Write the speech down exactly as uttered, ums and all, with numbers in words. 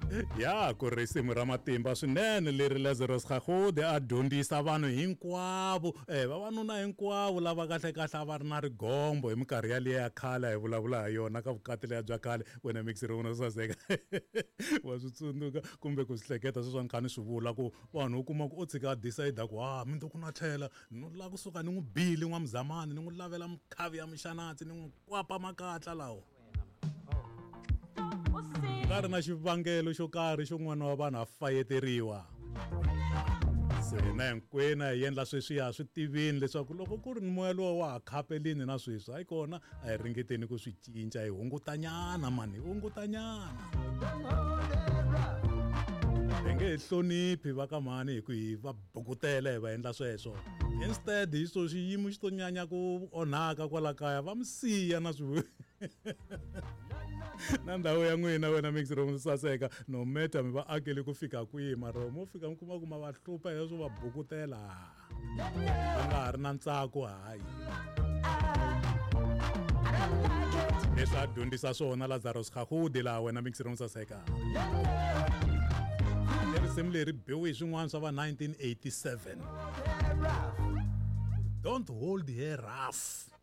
ya ku risimu ra matimba swinene leri Lazarus Gagoudi a dyondzisa vanhu hinkwavo eh vavanuna hinkwavo lava kahle kahle a va ri na rigombo hi minkarhi ya liya ya khale hi vulavula hi yona ka vukati leya bya khale wena mixer wona saseka wa swi tsundzuka kumbe ku sihleketa sweswi khani swi vula ku vanhu u kuma ku o tshika decide ku ha mi ndo ku na tlhela no la kusuka ni n'wi bili n'wamzamani ni n'wi lavela mukhavi ya mixanatsi ni n'wi kwapa makatla lawo ka ri na xivangelo xo karhi xon'wana wa vanhu a fayeteriwa se na hinkwenu hi endla sweswiya swi tivini leswaku loko ku ri moya lowa wa ha khapelini na sweswi hayi kona a hi ringeteni ku swi cinca hi hungutanyana mani hi hungutanyana hi nge hi hloniphi va ka mhani hi ku hi va bukutela hi va endla sweswo instead hi so xiyimo xi to nyanya ku onhaka kwala kaya va misiya na swi na ndhawu ya n'wina wena mixer wo saseka no matter mi va akeli ku fika kwihi mara mo fika mi kuma kuma va hlupha hi swo va bukutela va nga ha ri na ntsako hayi leswi a dyondzisa swona Lazarus Gagoudi laha wena mixer wo saseka risimu leri biwe hi swin'wana swa va nineteen eighty-seven don't hold her rough